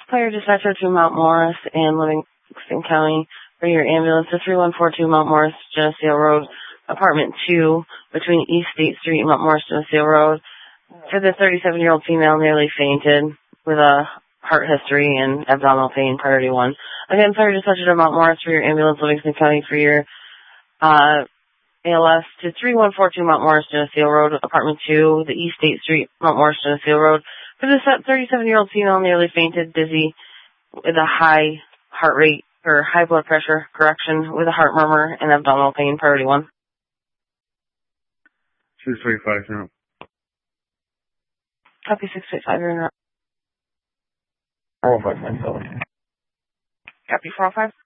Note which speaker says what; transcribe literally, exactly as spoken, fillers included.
Speaker 1: Fire dispatcher to Mount Morris and Livingston County for your ambulance to three one four two Mount Morris, Geneseo Road, apartment two, between East State Street and Mount Morris, Geneseo Road. For the thirty-seven-year-old female nearly fainted with a heart history and abdominal pain, priority one. Again, fire dispatcher to Mount Morris for your ambulance, Livingston County for your uh, A L S to three one four two Mount Morris, Geneseo Road, apartment two, the East State Street, Mount Morris, Geneseo Road. For this thirty-seven-year-old female nearly fainted, dizzy, with a high heart rate, or high blood pressure, correction, with a heart murmur and abdominal pain, priority one.
Speaker 2: six three five zero.
Speaker 1: Copy six three five zero.
Speaker 2: four oh five nine seven.
Speaker 1: Copy four oh five.